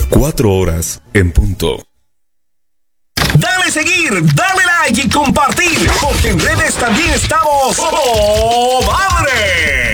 4 horas en punto. Dale seguir, dale like y compartir, porque en redes también estamos. ¡Oh, madre!